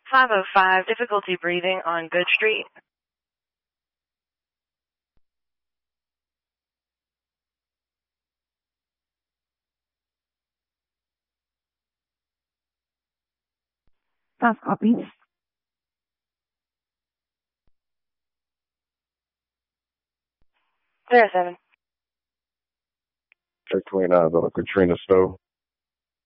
505, difficulty breathing on Good Street. Fast copy. 07. Check 29 on Katrina Stowe.